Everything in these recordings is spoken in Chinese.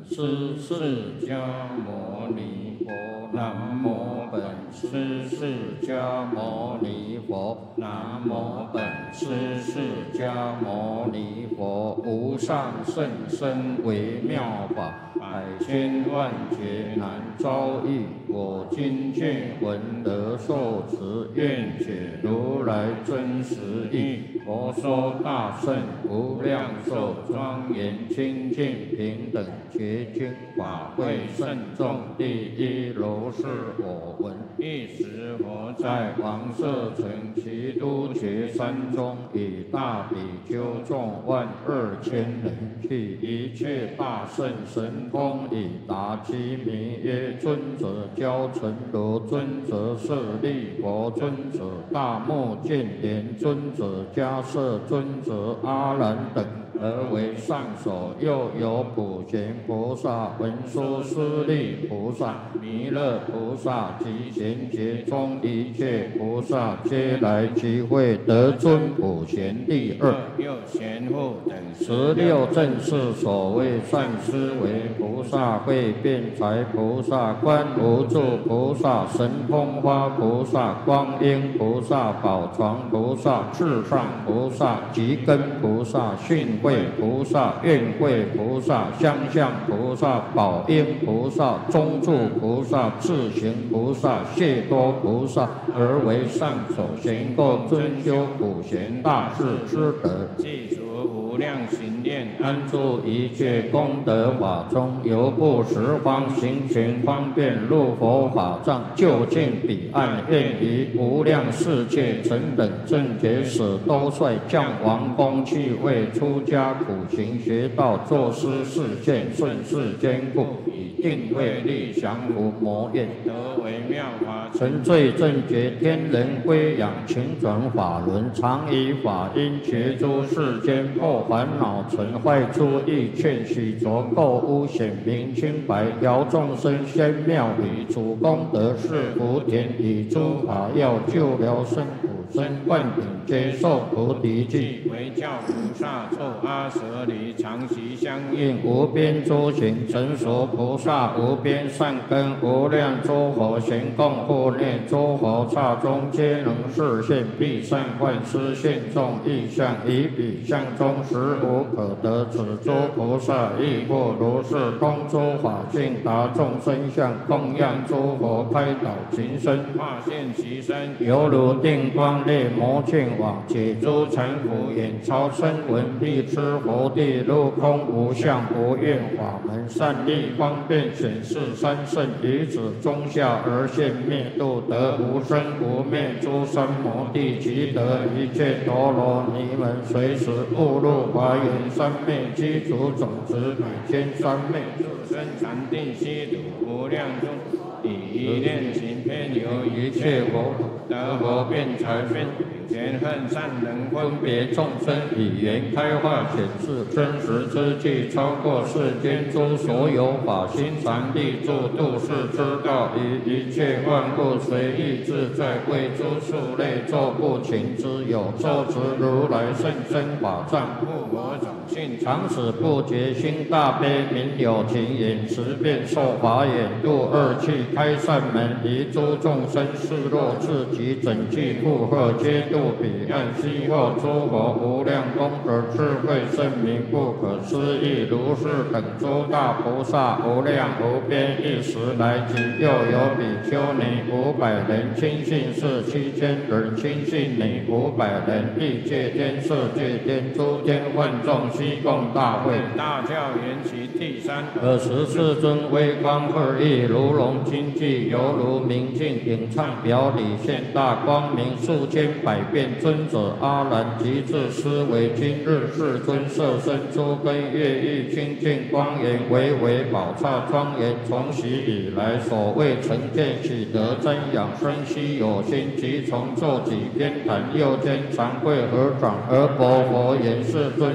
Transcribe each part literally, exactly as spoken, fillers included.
师释迦牟尼佛，南无本师释迦牟尼佛，南无本师释迦牟尼佛。无上甚深微妙法，百千万劫难遭遇。我今见闻得受持，愿解如来真实义。佛说大圣无量寿庄严清净平等觉经法会慎重第一如是我闻。一时佛在王舍城其都觉山中，以大比丘众万二千人，去一切大圣神通以达其名曰尊者交陈如尊者舍利佛尊者大目犍连尊者迦摄尊者阿难等，而为上首。又有普贤菩萨、文殊师利菩萨、弥勒菩萨及贤劫中一切菩萨，皆来集会，得尊普贤第二。又贤护等十六正是所谓善思维菩萨、会辩才菩萨、观无住菩萨、神通花菩萨、观音菩萨、宝床菩萨、至上菩萨、吉根菩萨、训慧菩萨、愿慧菩萨、相向菩萨、宝音菩萨、中住菩萨、智行菩萨、谢多菩萨，而为上首，行够尊修普贤大士之德，记除无量行念，安住一切功德法中，由不十方行群方便入佛法藏，就近彼岸，愿于无量世界成等正觉使都率降王宫去，为出家苦行学道，作师示现，顺世坚固，以定慧力降伏魔怨，得为妙法，成罪正觉天人归养，勤转法轮，常以法音觉诸世间破烦恼尘坏诸意，劝许浊垢污显明清白，调众生仙妙理，主功德是福田，以诸法药救疗生苦生，灌顶接受菩提记，为教菩萨作阿舍离，常习相应，无边诸行成熟菩萨，无边善根，无量诸佛行供护念，诸佛刹中皆能示现，必善幻施现众意象，以彼相中实无可得。此诸菩萨亦复如是，通诸法性，达众生相，供养诸佛，开导情身，化现其身，犹如定光烈魔镜网，解诸尘浮，眼超声闻，必知佛地入空无相无愿法门，善利方便显示三圣，于此中下而现灭度，得无生无灭诸三摩地，即得一切陀罗尼门，随时误入华严三昧，基础种子百千三昧，自身禅定悉土无量中，以一念行偏由一切佛得佛辩才辩前恨善人分别众生，以言开化显示真实之际，超过世间诸所有法，心常立住度世之道，以一切万物随意自在，为诸数类作不勤之有，受持如来甚深法藏，故我种性常使不觉心大悲，明有情眼识变受法眼，度二气开善门，离诸众生示若自己整具负荷，皆度彼岸，悉获诸佛无量功德智慧圣明，不可思议。如是等诸大菩萨，无量无边，一时来集。又有比丘尼五百人，亲信士七千人，亲信女五百人，欲界天、色界天、诸天万众，悉共大会。大教缘起第三，尔时世尊威光二翼，如龙精济，犹如明镜影唱表里，现大光明，数千百变。尊者阿难即自思维，今日世尊摄身诸根乐意清净光严，唯唯宝刹庄严，从昔以来所谓成见喜得增养生息有心，即从作己偏袒右肩长跪合掌，而薄佛言：世尊今日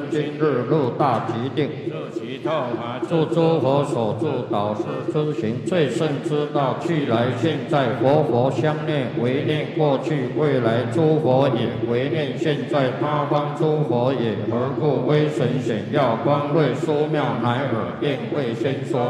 日入大吉定， 自其透华， 助诸佛所助导师之行最胜之道，去来现在佛佛相念，唯念过去未来诸佛也，唯念现在他方诸佛也。何故威神显耀光瑞殊妙，乃尔便未先说。